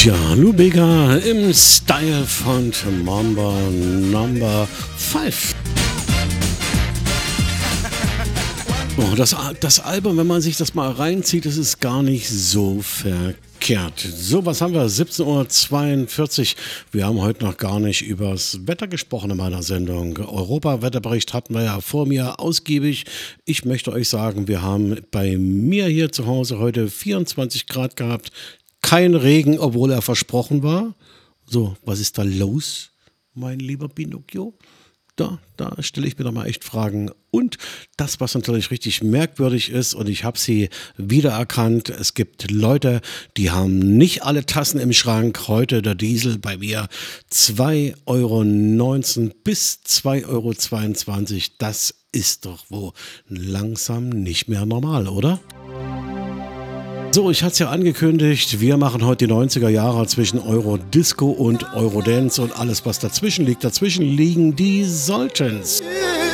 Ja, Lubega im Style von Mamba Number 5. Oh, das Album, wenn man sich das mal reinzieht, das ist gar nicht so verkehrt. So, was haben wir? 17:42 Uhr. Wir haben heute noch gar nicht übers Wetter gesprochen in meiner Sendung. Europa-Wetterbericht hatten wir ja vor mir ausgiebig. Ich möchte euch sagen, wir haben bei mir hier zu Hause heute 24 Grad gehabt. Kein Regen, obwohl er versprochen war. So, was ist da los, mein lieber Pinocchio? Da stelle ich mir doch mal echt Fragen. Und das, was natürlich richtig merkwürdig ist, und ich habe sie wiedererkannt, es gibt Leute, die haben nicht alle Tassen im Schrank. Heute der Diesel bei mir 2,19 € bis 2,22 €. Das ist doch wohl langsam nicht mehr normal, oder? So, ich hatte es ja angekündigt, wir machen heute die 90er Jahre zwischen Eurodisco und Eurodance und alles, was dazwischen liegt. Dazwischen liegen die Sultans.